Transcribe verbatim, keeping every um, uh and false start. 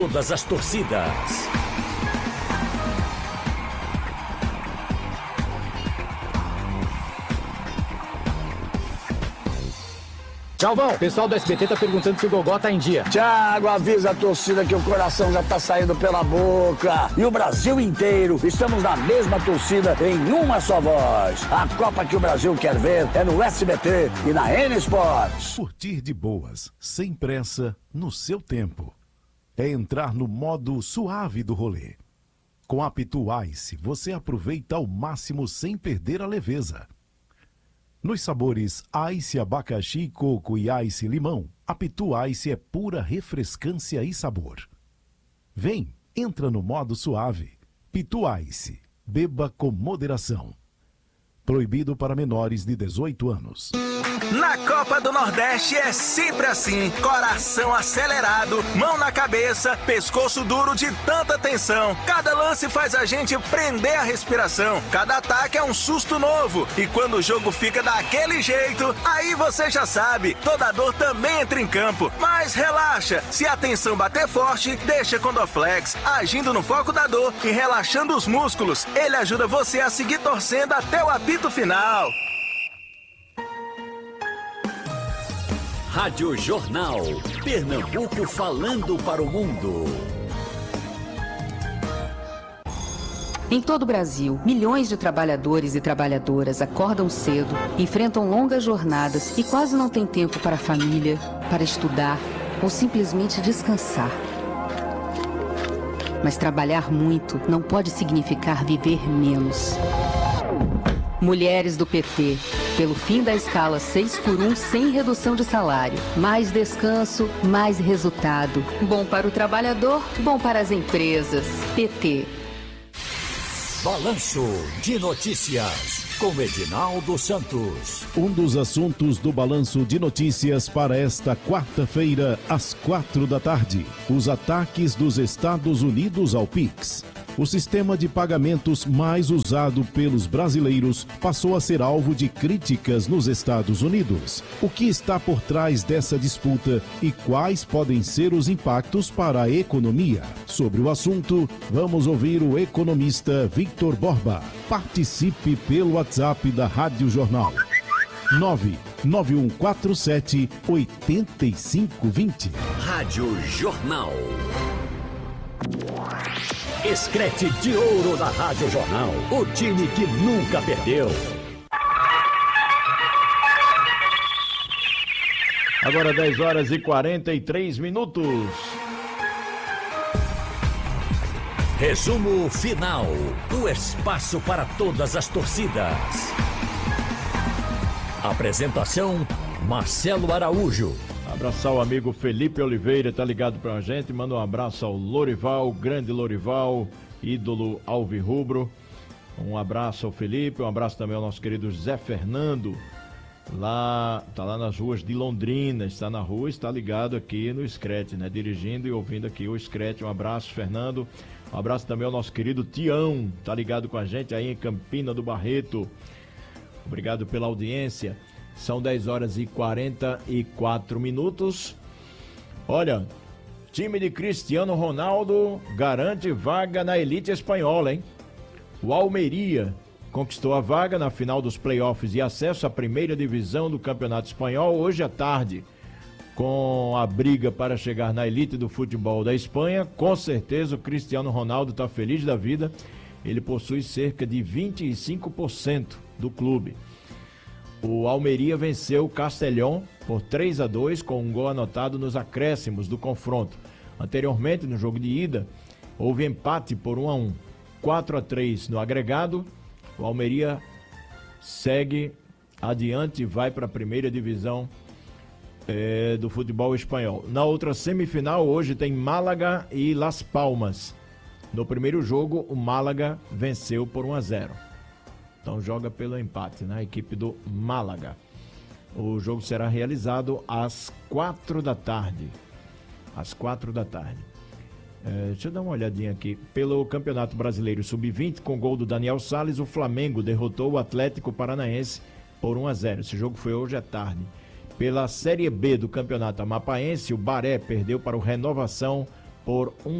Todas as torcidas. Galvão, o pessoal do S B T tá perguntando se o Gogó tá em dia. Thiago, avisa a torcida que o coração já tá saindo pela boca. E o Brasil inteiro, estamos na mesma torcida, em uma só voz. A Copa que o Brasil quer ver é no S B T e na N Sports. Curtir de boas, sem pressa, no seu tempo. É entrar no modo suave do rolê. Com a Pitu Ice, você aproveita ao máximo sem perder a leveza. Nos sabores Ice Abacaxi, Coco e Ice Limão, a Pitu Ice é pura refrescância e sabor. Vem, entra no modo suave. Pitu Ice, beba com moderação. Proibido para menores de dezoito anos. Na Copa do Nordeste é sempre assim, coração acelerado, mão na cabeça, pescoço duro de tanta tensão. Cada lance faz a gente prender a respiração, cada ataque é um susto novo. E quando o jogo fica daquele jeito, aí você já sabe, toda dor também entra em campo. Mas relaxa, se a tensão bater forte, deixa com Dorflex, agindo no foco da dor e relaxando os músculos. Ele ajuda você a seguir torcendo até o apito final. Rádio Jornal. Pernambuco falando para o mundo. Em todo o Brasil, milhões de trabalhadores e trabalhadoras acordam cedo, enfrentam longas jornadas e quase não têm tempo para a família, para estudar ou simplesmente descansar. Mas trabalhar muito não pode significar viver menos. Mulheres do P T, pelo fim da escala seis por um sem redução de salário. Mais descanso, mais resultado. Bom para o trabalhador, bom para as empresas. P T. Balanço de Notícias, com Edinaldo Santos. Um dos assuntos do Balanço de Notícias para esta quarta-feira, às quatro da tarde. Os ataques dos Estados Unidos ao Pix. O sistema de pagamentos mais usado pelos brasileiros passou a ser alvo de críticas nos Estados Unidos. O que está por trás dessa disputa e quais podem ser os impactos para a economia? Sobre o assunto, vamos ouvir o economista Victor Borba. Participe pelo WhatsApp da Rádio Jornal. nove nove um quatro sete oito cinco dois zero. Rádio Jornal. Escrete de ouro da Rádio Jornal. O time que nunca perdeu. Agora dez horas e quarenta e três minutos. Resumo final. O espaço para todas as torcidas. Apresentação: Marcelo Araújo. Abraçar o amigo Felipe Oliveira, tá ligado pra gente. Manda um abraço ao Lorival, grande Lorival, ídolo alvirrubro. Um abraço ao Felipe, um abraço também ao nosso querido Zé Fernando. Lá, tá lá nas ruas de Londrina, está na rua, está ligado aqui no Screte, né? Dirigindo e ouvindo aqui o Screte. Um abraço, Fernando. Um abraço também ao nosso querido Tião, tá ligado com a gente aí em Campina do Barreto. Obrigado pela audiência. São dez horas e quarenta e quatro minutos. Olha, time de Cristiano Ronaldo garante vaga na elite espanhola, hein? O Almeria conquistou a vaga na final dos playoffs e acesso à primeira divisão do Campeonato Espanhol hoje à tarde. Com a briga para chegar na elite do futebol da Espanha, com certeza o Cristiano Ronaldo está feliz da vida. Ele possui cerca de vinte e cinco por cento do clube. O Almeria venceu o Castellón por três a dois com um gol anotado nos acréscimos do confronto. Anteriormente, no jogo de ida, houve empate por um a um. quatro a três no agregado. O Almeria segue adiante e vai para a primeira divisão é, do futebol espanhol. Na outra semifinal, hoje tem Málaga e Las Palmas. No primeiro jogo, o Málaga venceu por um a zero. Então joga pelo empate na equipe do Málaga. O jogo será realizado às quatro da tarde. Às quatro da tarde. É, deixa eu dar uma olhadinha aqui. Pelo Campeonato Brasileiro sub vinte, com gol do Daniel Salles, o Flamengo derrotou o Atlético Paranaense por um a zero. Esse jogo foi hoje à tarde. Pela Série B do Campeonato Amapaense, o Baré perdeu para o Renovação por um